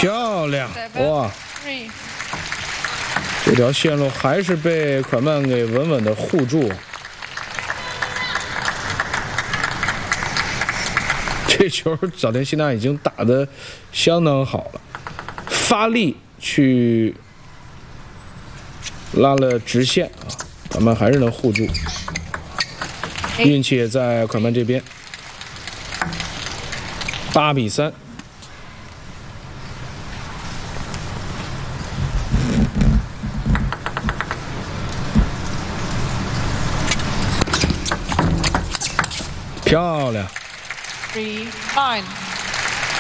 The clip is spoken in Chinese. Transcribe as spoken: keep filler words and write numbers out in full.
漂亮！哇，这条线路还是被快慢给稳稳的护住。这球早田希娜已经打得相当好了，发力去拉了直线啊，快慢还是能护住，运气也在快慢这边。八比三。漂亮。 Three, fine.